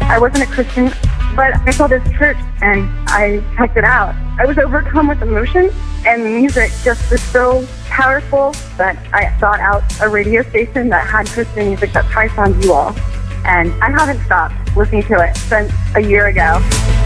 I wasn't a Christian, but I saw this church and I checked it out. I was overcome with emotion, and the music just was so powerful that I sought out a radio station that had Christian music that probably found you all. And I haven't stopped listening to it since a year ago.